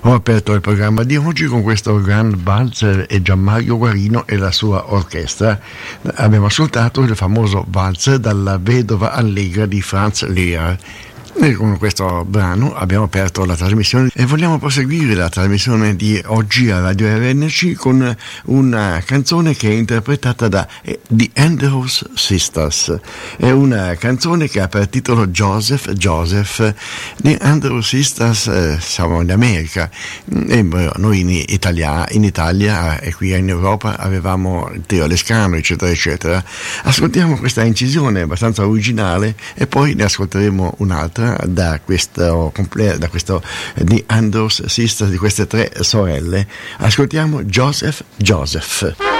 Ho aperto il programma di oggi con questo Grand Valzer e Gianmario Guarino e la sua orchestra. Abbiamo ascoltato il famoso Valzer dalla Vedova Allegra di Franz Lehrer. E con questo brano abbiamo aperto la trasmissione e vogliamo proseguire la trasmissione di oggi a Radio RNC con una canzone che è interpretata da The Andrews Sisters. È una canzone che ha per titolo Joseph. The Andrews Sisters, siamo in America e noi in Italia e qui in Europa avevamo il trio Lescano eccetera eccetera. Ascoltiamo questa incisione abbastanza originale e poi ne ascolteremo un'altra da questo The Andrews Sisters, di queste tre sorelle. Ascoltiamo Joseph.